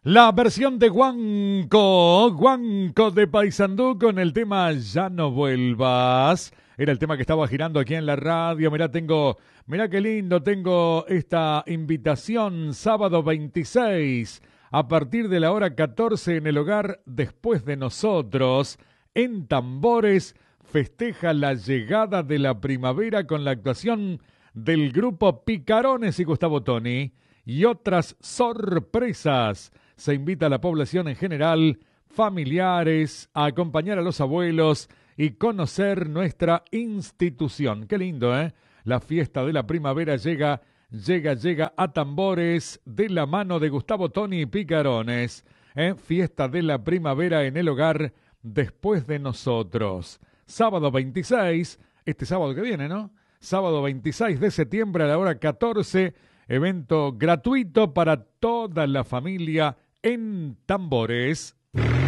La versión de Guanco de Paysandú con el tema Ya no vuelvas. Era el tema que estaba girando aquí en la radio. Mirá qué lindo, tengo esta invitación sábado 26 a partir de la hora 14 en el hogar Después de Nosotros. En Tambores festeja la llegada de la primavera con la actuación del grupo Picarones y Gustavo Toni y otras sorpresas. Se invita a la población en general, familiares, a acompañar a los abuelos y conocer nuestra institución. Qué lindo, ¿eh? La fiesta de la primavera llega a Tambores de la mano de Gustavo Toni y Picarones. Fiesta de la primavera en el hogar Después de Nosotros. Sábado 26, este sábado que viene, ¿no? Sábado 26 de septiembre a la hora 14, evento gratuito para toda la familia en Tambores.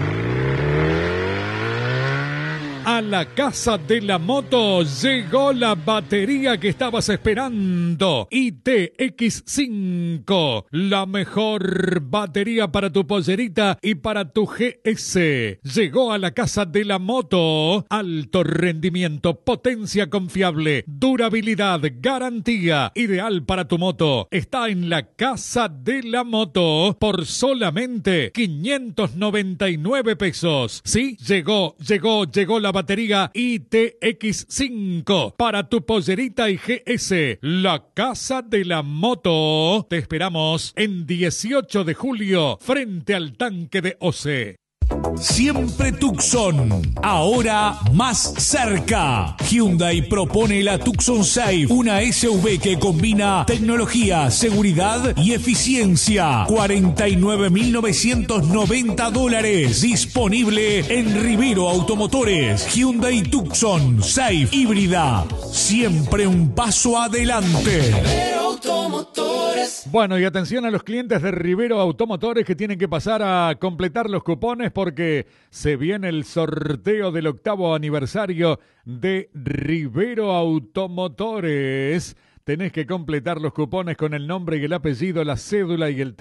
A la casa de la moto llegó la batería que estabas esperando. ITX5, la mejor batería para tu pollerita y para tu GS. Llegó a la casa de la moto. Alto rendimiento, potencia confiable, durabilidad, garantía. Ideal para tu moto. Está en la casa de la moto por solamente 599 pesos. Sí, llegó la batería ITX5 para tu pollerita y GS. La Casa de la Moto. Te esperamos en 18 de julio frente al tanque de OCE. Siempre Tucson, ahora más cerca. Hyundai propone la Tucson Safe, una SUV que combina tecnología, seguridad y eficiencia. $49.990. Disponible en Rivero Automotores. Hyundai Tucson Safe híbrida. Siempre un paso adelante. Bueno, y atención a los clientes de Rivero Automotores que tienen que pasar a completar los cupones porque se viene el sorteo del 8º aniversario de Rivero Automotores. Tenés que completar los cupones con el nombre y el apellido, la cédula y el